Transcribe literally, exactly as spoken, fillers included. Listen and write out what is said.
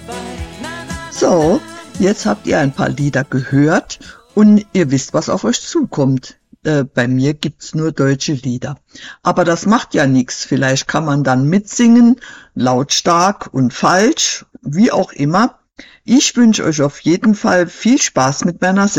So, jetzt habt ihr ein paar Lieder gehört und ihr wisst, was auf euch zukommt. Äh, bei mir gibt's nur deutsche Lieder. Aber das macht ja nichts. Vielleicht kann man dann mitsingen, lautstark und falsch, wie auch immer. Ich wünsche euch auf jeden Fall viel Spaß mit meiner Sendung.